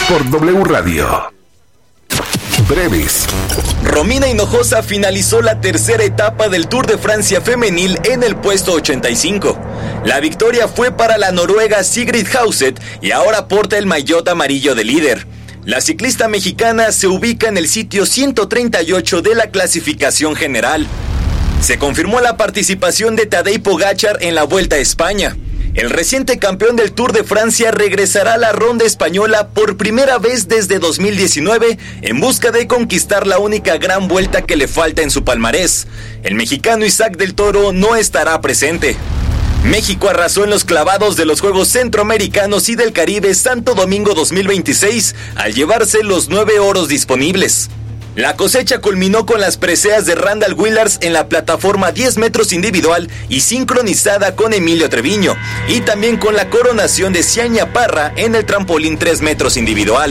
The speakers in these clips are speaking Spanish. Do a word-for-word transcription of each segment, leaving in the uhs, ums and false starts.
por W Radio. Breves. Romina Hinojosa finalizó la tercera etapa del Tour de Francia femenil en el puesto ochenta y cinco. La victoria fue para la noruega Sigrid Hauset y ahora porta el maillot amarillo de líder. La ciclista mexicana se ubica en el sitio ciento treinta y ocho de la clasificación general. Se confirmó la participación de Tadej Pogačar en la Vuelta a España. El reciente campeón del Tour de Francia regresará a la ronda española por primera vez desde dos mil diecinueve en busca de conquistar la única gran vuelta que le falta en su palmarés. El mexicano Isaac del Toro no estará presente. México arrasó en los clavados de los Juegos Centroamericanos y del Caribe Santo Domingo dos mil veintiséis al llevarse los nueve oros disponibles. La cosecha culminó con las preseas de Randall Willars en la plataforma diez metros individual y sincronizada con Emilio Treviño, y también con la coronación de Ciaña Parra en el trampolín tres metros individual.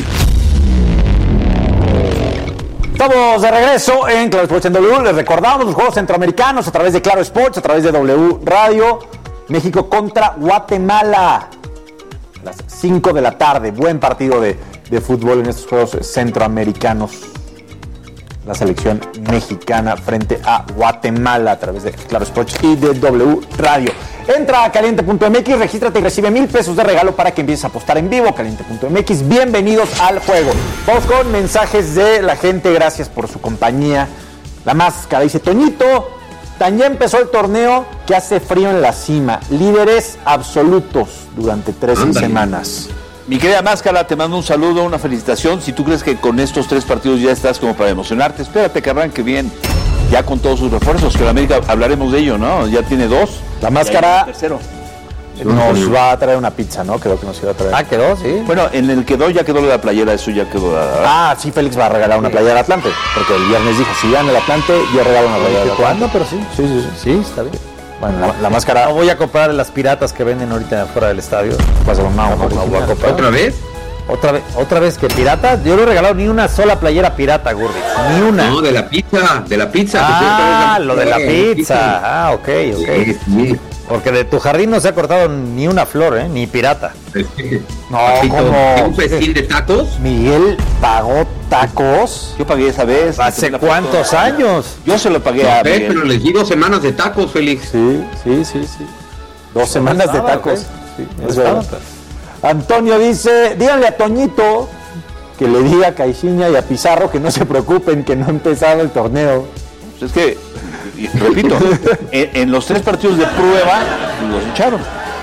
Estamos de regreso en Claro Sports en W. Les recordamos los Juegos Centroamericanos a través de Claro Sports, a través de W Radio. México contra Guatemala a las cinco de la tarde. Buen partido de, de fútbol en estos Juegos Centroamericanos. La selección mexicana frente a Guatemala a través de Claro Sports y de W Radio. Entra a caliente punto m x, regístrate y recibe mil pesos de regalo para que empieces a apostar en vivo. caliente punto m x, bienvenidos al juego. Vamos con mensajes de la gente, gracias por su compañía. La máscara dice: Toñito, tan ya empezó el torneo que hace frío en la cima. Líderes absolutos durante trece Ándale. semanas. Mi querida Máscara, te mando un saludo, una felicitación. Si tú crees que con estos tres partidos ya estás como para emocionarte, espérate que arranque bien, ya con todos sus refuerzos, que la América hablaremos de ello, ¿no? Ya tiene dos. La Máscara tercero. Nos va a traer una pizza, ¿no? Creo que nos iba a traer. Ah, quedó, sí. Bueno, en el quedó ya quedó la playera, eso ya quedó. ¿verdad? Ah, sí, Félix va a regalar una playera del Atlante, porque el viernes dijo, si gana el Atlante, yo regalo una playera del Atlante. ¿Cuándo? Pero sí. Sí, sí, sí. Sí, está bien. Bueno, la, la Máscara... No voy a comprar las piratas que venden ahorita afuera del estadio. Pues no, no, no, no voy a comprar. ¿Otra vez? ¿Otra vez? ¿Otra vez que pirata? Yo no he regalado ni una sola playera pirata, Gurri. Ni una. No, de la pizza, de la pizza. Ah, lo de la pizza. Ah, ok, ok. Sí, sí. Porque de tu jardín no se ha cortado ni una flor, ¿eh? Ni pirata. No, como... ¿Un festín de tacos? Miguel pagó tacos. Yo pagué esa vez. ¿Hace cuántos años? Yo se lo pagué no, a Miguel. Miguel. Pero les di dos semanas de tacos, Félix. Sí, sí, sí, sí. Dos semanas de tacos. Sí, es verdad. Antonio dice, díganle a Toñito que le diga a Caixinha y a Pizarro que no se preocupen, que no ha empezado el torneo. Es que, repito, en, en los tres partidos de prueba los echaron.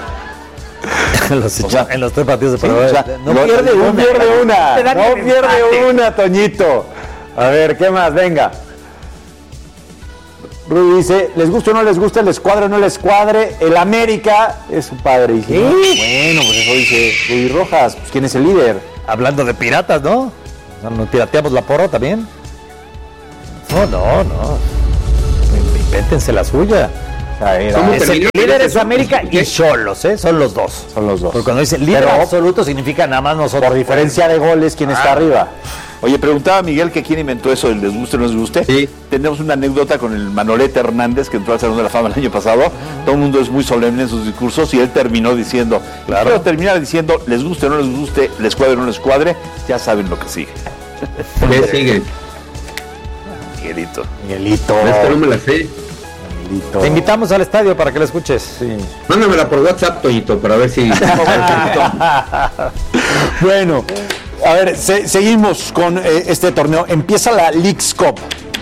los echa, o sea, en los tres partidos de prueba. Sí, o sea, no, no pierde una, no pierde una, no pierde una, Toñito. A ver, ¿qué más? Venga. Rudy dice, les guste o no les guste, les cuadre o no les cuadre, el América es su padre. Dice, ¿no? Bueno, pues eso dice Rudy Rojas, pues ¿quién es el líder? Hablando de piratas, ¿no? ¿Nos pirateamos la porra también? No, no, no. Invéntense la suya. O sea, era, es el líder es América y Xolos, ¿eh? Son los dos. Son los dos. Porque cuando dice líder Pero, absoluto significa nada más nosotros. Por diferencia de goles, ¿quién ah. está arriba? Oye, preguntaba Miguel que quién inventó eso del les guste o no les guste. Sí. Tenemos una anécdota con el Manolete Hernández, que entró al Salón de la Fama el año pasado. Uh-huh. Todo el mundo es muy solemne en sus discursos y él terminó diciendo, claro, quiero terminar diciendo, les guste o no les guste, les cuadre o no les cuadre, ya saben lo que sigue. ¿Qué sigue? Miguelito. Miguelito. Esta no me la sé. Miguelito. Te invitamos al estadio para que la escuches. Sí. Mándamela por WhatsApp, Toñito, para ver si... Bueno... A ver, se, seguimos con eh, este torneo. Empieza la Leagues Cup.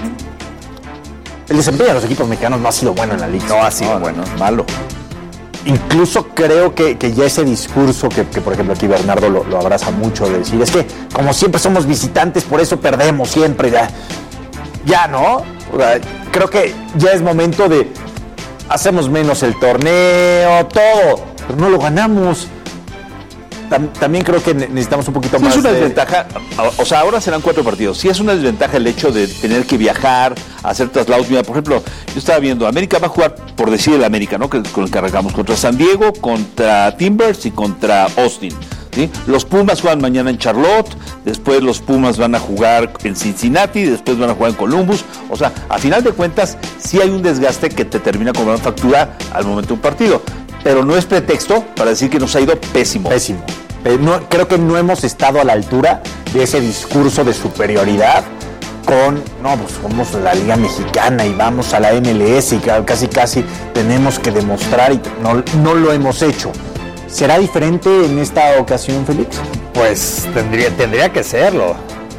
El desempeño de los equipos mexicanos no ha sido bueno en la Leagues Cup. No ha sido no, bueno, malo. Incluso creo que, que ya ese discurso que, que, por ejemplo, aquí Bernardo lo, lo abraza mucho, de decir, es que como siempre somos visitantes, por eso perdemos siempre. Ya, ya ¿no? O sea, creo que ya es momento de hacemos menos el torneo, todo, pero no lo ganamos. También creo que necesitamos un poquito sí, más. Es una de... desventaja, o sea, ahora serán cuatro partidos. Sí es una desventaja el hecho de tener que viajar, hacer traslados. Mira, por ejemplo, yo estaba viendo, América va a jugar, por decir el América, ¿no? Que con el que arrancamos, contra San Diego, contra Timbers y contra Austin. ¿Sí? Los Pumas juegan mañana en Charlotte, después los Pumas van a jugar en Cincinnati, después van a jugar en Columbus. O sea, a final de cuentas, sí hay un desgaste que te termina cobrando factura al momento de un partido. Pero no es pretexto para decir que nos ha ido pésimo. Pésimo. Pero no, creo que no hemos estado a la altura de ese discurso de superioridad con, no, pues somos la Liga Mexicana y vamos a la M L S y casi casi tenemos que demostrar y no, no lo hemos hecho. ¿Será diferente en esta ocasión, Félix? Pues tendría, tendría que serlo,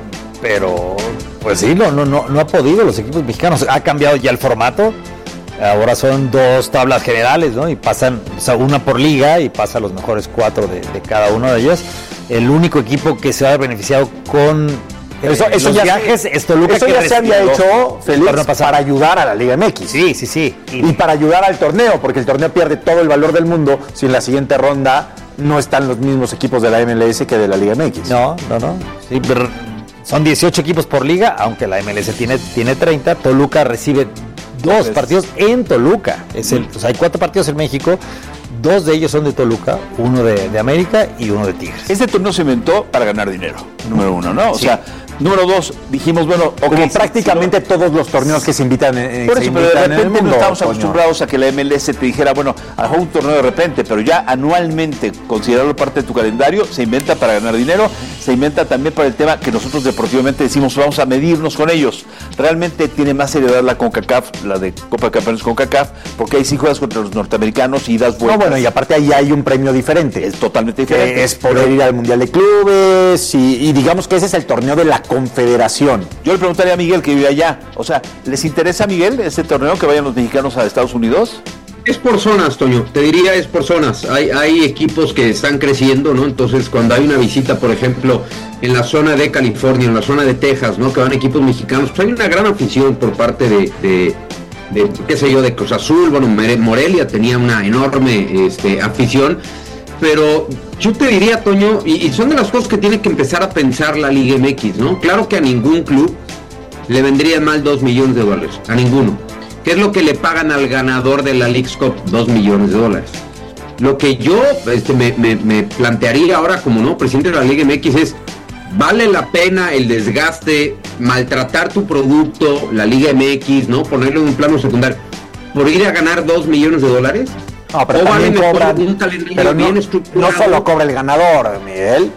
pero pues sí, no, no, no, no ha podido los equipos mexicanos. Ha cambiado ya el formato, ahora son dos tablas generales, ¿no? Y pasan, o sea, una por liga y pasa los mejores cuatro de, de cada uno de ellos. El único equipo que se ha beneficiado con eso, eso los ya viajes se, es Toluca, eso que ya se había hecho, Félix, para ayudar a la Liga M X. Sí, sí, sí. Y, y para ayudar al torneo, porque el torneo pierde todo el valor del mundo si en la siguiente ronda no están los mismos equipos de la M L S que de la Liga M X. No, no, no. Sí, pero son dieciocho equipos por liga, aunque la M L S tiene, tiene treinta. Toluca recibe dos partidos en Toluca. Es el, o sea, hay cuatro partidos en México. Dos de ellos son de Toluca, uno de, de América y uno de Tigres. Este torneo se inventó para ganar dinero, número uno, ¿no? O Sí. sea, número dos, dijimos, bueno, okay, Como sí, prácticamente sí, todos los torneos que se invitan, eh, por se eso, pero de invitan en el repente no mundo, estamos Toño. acostumbrados a que la M L S te dijera, bueno, a lo mejor un torneo de repente, pero ya anualmente, considerarlo parte de tu calendario, se inventa para ganar dinero, se inventa también para el tema que nosotros deportivamente decimos, vamos a medirnos con ellos. Realmente tiene más seriedad la CONCACAF, la de Copa de Campeones CONCACAF, porque ahí sí juegas contra los norteamericanos y das vueltas. No, bueno, y aparte ahí hay un premio diferente. Es totalmente diferente. Que es poder ir al Mundial de Clubes y, y digamos que ese es el torneo de la Confederación. Yo le preguntaría a Miguel que vive allá, o sea, ¿les interesa a Miguel este torneo que vayan los mexicanos a Estados Unidos? Es por zonas, Toño, te diría es por zonas. Hay, hay equipos que están creciendo, ¿no? Entonces, cuando hay una visita, por ejemplo, en la zona de California, en la zona de Texas, ¿no? Que van equipos mexicanos, pues hay una gran afición por parte de, de, de qué sé yo, de Cruz Azul. Bueno, Morelia tenía una enorme este, afición, pero yo te diría, Toño, y, y son de las cosas que tiene que empezar a pensar la Liga M X, ¿no? Claro que a ningún club le vendrían mal dos millones de dólares, a ninguno. ¿Qué es lo que le pagan al ganador de la Leagues Cup? Dos millones de dólares. Lo que yo este, me, me, me plantearía ahora como no presidente de la Liga M X es, ¿vale la pena el desgaste, maltratar tu producto, la Liga M X, ¿no? Ponerlo en un plano secundario, por ir a ganar dos millones de dólares? No, pero ¿O también vale mejor cobran, un calendario pero no, bien estructurado? no solo cobra el ganador, Miguel.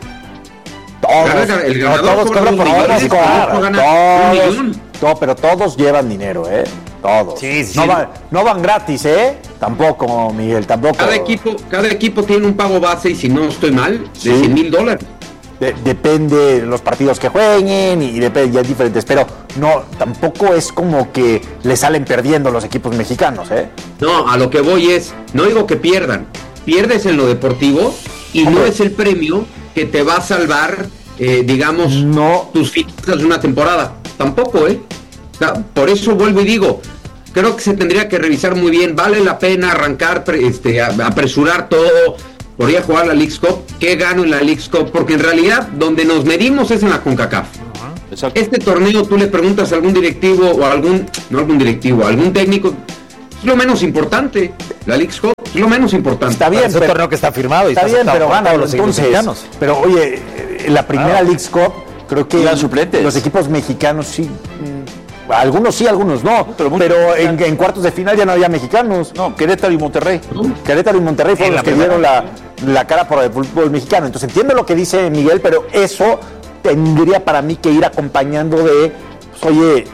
Todos, Gana- el no, ganador todos cobra cobran dos por millones, horas, el claro, otro gana todos, un millón. no, pero todos llevan dinero, ¿eh? Todos. Sí, sí, no, sí. van, no van gratis, ¿eh? Tampoco, Miguel, tampoco. Cada equipo, cada equipo tiene un pago base, y si no estoy mal, de Sí. cien mil dólares. De- depende de los partidos que jueguen y, y depende ya diferentes, pero no, tampoco es como que le salen perdiendo los equipos mexicanos, ¿eh? No, a lo que voy es, no digo que pierdan, pierdes en lo deportivo y Hombre. no es el premio que te va a salvar, eh, digamos, No. tus finanzas de una temporada. Tampoco, ¿eh? O sea, por eso vuelvo y digo, creo que se tendría que revisar muy bien, vale la pena arrancar, pre- este, a- apresurar todo, por ir a jugar la Leagues Cup, ¿qué gano en la Leagues Cup? Porque en realidad donde nos medimos es en la CONCACAF. Exacto. Este torneo tú le preguntas a algún directivo o a algún, no algún directivo, a algún técnico, es lo menos importante, la Leagues Cup es lo menos importante. Está bien, Es un pero, torneo que está firmado y está bien, aceptado pero por gana todos los equipos entonces. mexicanos. Pero oye, en la primera Claro. Leagues Cup, creo que Iban suplentes. los equipos mexicanos sí, mm, algunos sí, algunos no, Pero pero, muchos en, en cuartos de final ya no había mexicanos. No, Querétaro y Monterrey. Querétaro y Monterrey fueron En los la que dieron la, la cara por el fútbol mexicano. Entonces entiendo lo que dice Miguel, pero eso tendría para mí que ir acompañando de, pues, oye,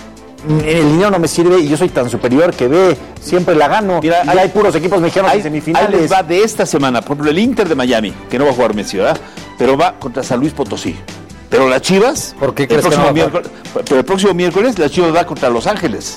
el dinero no me sirve y yo soy tan superior que ve, siempre la gano. Mira, y hay- hay puros equipos mexicanos Ahí, en semifinales. ahí les va de esta semana, por ejemplo, el Inter de Miami, que no va a jugar Messi, ¿verdad? Pero va contra San Luis Potosí. Pero las Chivas, ¿Por qué el crees que próximo no va a miércoles, pero el próximo miércoles las Chivas va contra Los Ángeles.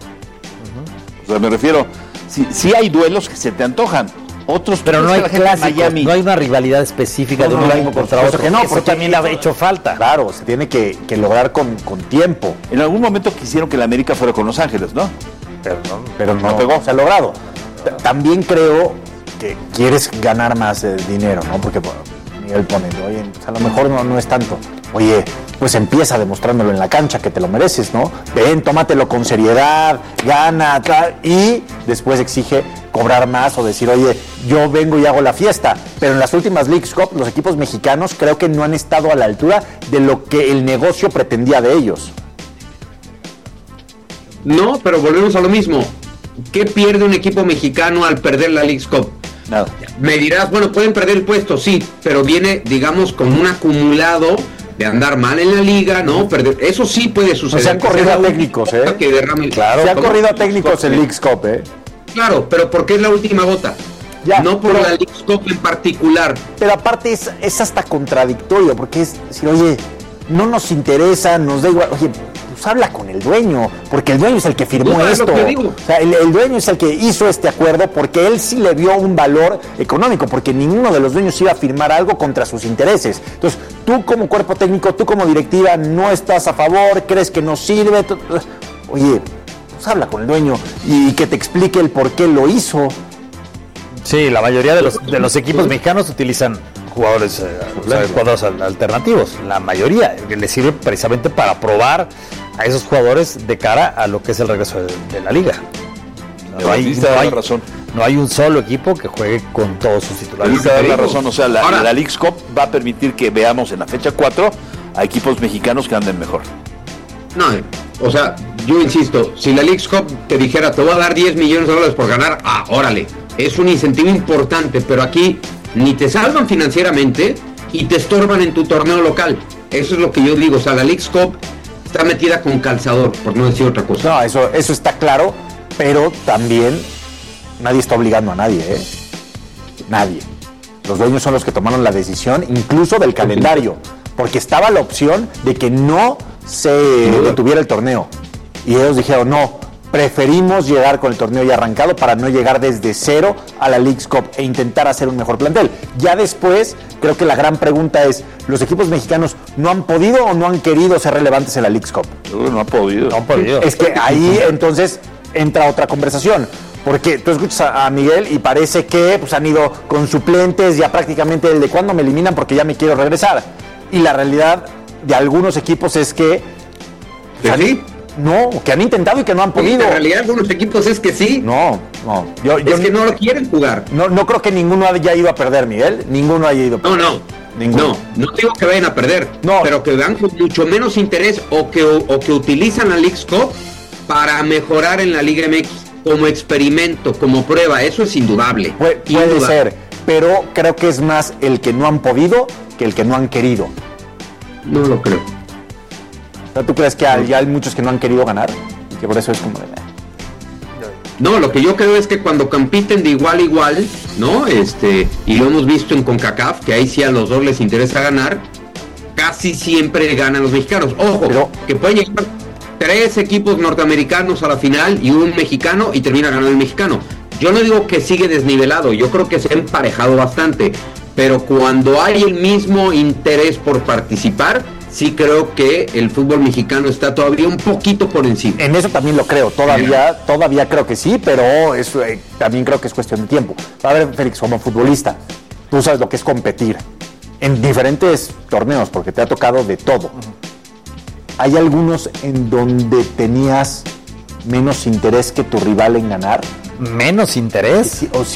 O sea, me refiero, si, si hay duelos que se te antojan, otros, Pero no es hay que la gente de clásicos, Miami. no hay una rivalidad específica No, de un no, equipo por contra supuesto otro. que no, Eso porque también le ha hecho falta. Claro, se tiene que, que lograr con, con tiempo, En algún momento quisieron que la América fuera con Los Ángeles, ¿no? pero no, pero no, No pegó. se ha logrado. T- También creo que quieres ganar más eh, dinero, ¿no? Porque bueno, Miguel pone, oye, pues a lo mejor no, no es tanto. Oye, pues empieza demostrándolo en la cancha que te lo mereces, ¿no? Ven, tómatelo con seriedad, gana, tal, y después exige cobrar más o decir, oye, yo vengo y hago la fiesta. Pero en las últimas Leagues Cup, los equipos mexicanos creo que no han estado a la altura de lo que el negocio pretendía de ellos. No, pero volvemos a lo mismo. ¿Qué pierde un equipo mexicano al perder la Leagues Cup? Nada. Me dirás, bueno, pueden perder el puesto, sí, pero viene, digamos, con un acumulado de andar mal en la liga, ¿no? Perder, eso sí puede suceder. Se han corrido a técnicos, ¿eh? Que derrame, claro, se han corrido a técnicos en Leagues Cup, ¿eh? Claro, pero ¿por qué es la última gota? Ya, no por pero, la Leagues Cup en particular. Pero aparte es, es hasta contradictorio, porque es decir, oye, no nos interesa, nos da igual, oye, pues habla con el dueño, porque el dueño es el que firmó no, esto. O sea, el, el dueño es el que hizo este acuerdo porque él sí le vio un valor económico, porque ninguno de los dueños iba a firmar algo contra sus intereses. Entonces, tú como cuerpo técnico, tú como directiva, no estás a favor, crees que no sirve. Tú, oye, pues habla con el dueño y que te explique el por qué lo hizo. Sí, la mayoría de los, de los equipos mexicanos utilizan jugadores, eh, o sea, jugadores alternativos. La mayoría que les sirve precisamente para probar a esos jugadores de cara a lo que es el regreso de, de la liga. No hay, no, hay, razón. no hay un solo equipo que juegue con todos sus titulares. Da la razón, o sea, la, Ahora, la Leagues Cup va a permitir que veamos en la fecha cuatro a equipos mexicanos que anden mejor. No, o sea, yo insisto, si la Leagues Cup te dijera, te voy a dar diez millones de dólares por ganar, ah, órale, es un incentivo importante, pero aquí ni te salvan financieramente y te estorban en tu torneo local. Eso es lo que yo digo, o sea, la Leagues Cup está metida con calzador, por no decir otra cosa. No, eso, eso está claro, pero también nadie está obligando a nadie, ¿eh? Nadie. Los dueños son los que tomaron la decisión, incluso del calendario, porque estaba la opción de que no se detuviera el torneo. Y ellos dijeron, no, preferimos llegar con el torneo ya arrancado para no llegar desde cero a la Leagues Cup e intentar hacer un mejor plantel. Ya después, creo que la gran pregunta es, ¿los equipos mexicanos no han podido o no han querido ser relevantes en la Leagues Cup? No, no han podido. No han podido. Es que ahí entonces entra otra conversación. Porque tú escuchas a, a Miguel y parece que pues, han ido con suplentes ya prácticamente el de cuándo me eliminan porque ya me quiero regresar. Y la realidad de algunos equipos es que... ¿Sí? No, que han intentado y que no han podido. En realidad algunos equipos es que sí. No, no. Yo, yo es que no lo quieren jugar. No, no creo que ninguno haya ido a perder, Miguel. Ninguno haya ido a perder. No, no. Ninguno. No, no digo que vayan a perder. No. Pero que vean con mucho menos interés o que, o, o que utilizan la Leagues Cup para mejorar en la Liga M X como experimento, como prueba. Eso es indudable. Pu- puede indudable. ser, pero creo que es más el que no han podido que el que no han querido. No lo creo. ¿Tú crees que hay, hay muchos que no han querido ganar? Y que por eso es como de... No, lo que yo creo es que cuando compiten de igual a igual, ¿no? Este, y lo hemos visto en CONCACAF, que ahí sí a los dos les interesa ganar, casi siempre ganan los mexicanos. Ojo, pero, que pueden llegar tres equipos norteamericanos a la final y un mexicano y termina ganando el mexicano. Yo no digo que sigue desnivelado, yo creo que se ha emparejado bastante, pero cuando hay el mismo interés por participar, sí creo que el fútbol mexicano está todavía un poquito por encima. En eso también lo creo, todavía, todavía creo que sí, pero eso, eh, también creo que es cuestión de tiempo. A ver, Félix, como futbolista, tú sabes lo que es competir en diferentes torneos, porque te ha tocado de todo. ¿Hay algunos en donde tenías menos interés que tu rival en ganar? ¿Menos interés? O